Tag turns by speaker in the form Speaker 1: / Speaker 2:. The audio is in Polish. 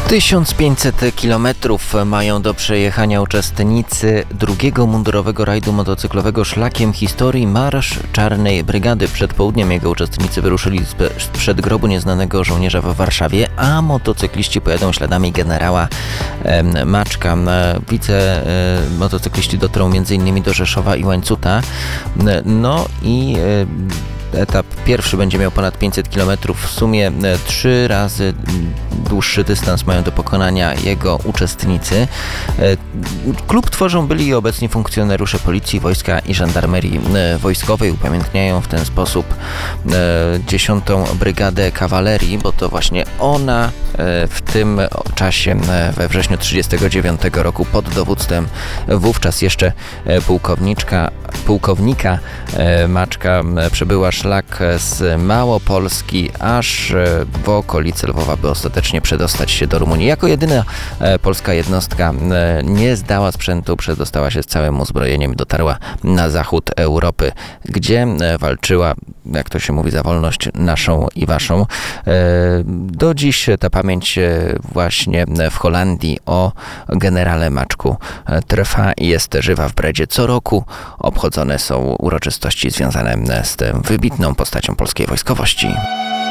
Speaker 1: 1500 kilometrów mają do przejechania uczestnicy drugiego mundurowego rajdu motocyklowego szlakiem historii Marsz Czarnej Brygady. Przed południem jego uczestnicy wyruszyli sprzed grobu nieznanego żołnierza w Warszawie, a motocykliści pojadą śladami generała Maczka. Motocykliści dotrą m.in. do Rzeszowa i Łańcuta. Etap pierwszy będzie miał ponad 500 km. W sumie 3 razy dłuższy dystans mają do pokonania jego uczestnicy. Klub tworzą byli i obecni funkcjonariusze policji, wojska i żandarmerii wojskowej. Upamiętniają w ten sposób 10. Brygadę Kawalerii, bo to właśnie ona w tym czasie we wrześniu 1939 roku pod dowództwem wówczas jeszcze pułkownika Maczka przebyła szlak z Małopolski aż w okolice Lwowa, by ostatecznie przedostać się do Rumunii. Jako jedyna polska jednostka nie zdała sprzętu, przedostała się z całym uzbrojeniem i dotarła na zachód Europy, gdzie walczyła, jak to się mówi, za wolność naszą i waszą. Do dziś ta pamięć właśnie w Holandii o generale Maczku trwa i jest żywa w Bredzie. Co roku obchodzone są uroczystości związane z tą wybitną postacią polskiej wojskowości.